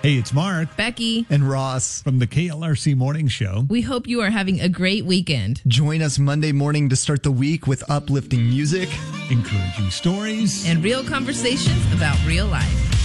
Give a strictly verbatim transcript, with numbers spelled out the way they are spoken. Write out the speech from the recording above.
Hey, it's Mark. Becky. And Ross. From the K L R C Morning Show. We hope you are having a great weekend. Join us Monday morning to start the week with uplifting music, encouraging stories, and real conversations about real life.